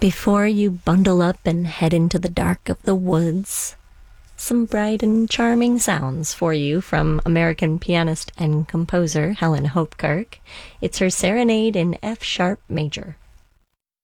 Before you bundle up and head into the dark of the woods, some bright and charming sounds for you from American pianist and composer Helen Hopkirk. It's her Serenade in F sharp major.